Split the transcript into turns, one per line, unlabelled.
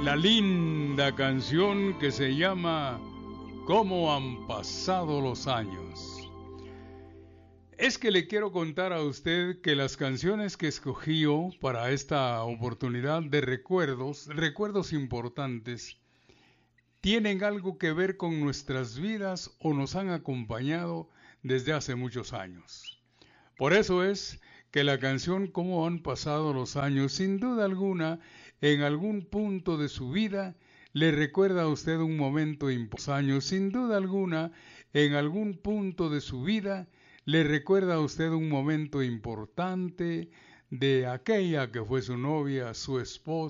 la linda canción que se llama ¿Cómo han pasado los años? Es que le quiero contar a usted que las canciones que escogí yo para esta oportunidad de recuerdos importantes, tienen algo que ver con nuestras vidas o nos han acompañado desde hace muchos años. Por eso es que la canción Cómo han pasado los años, sin duda alguna, en algún punto de su vida, le recuerda a usted un momento importante. Sin duda alguna, en algún punto de su vida, le recuerda a usted un momento importante de aquella que fue su novia, su esposa,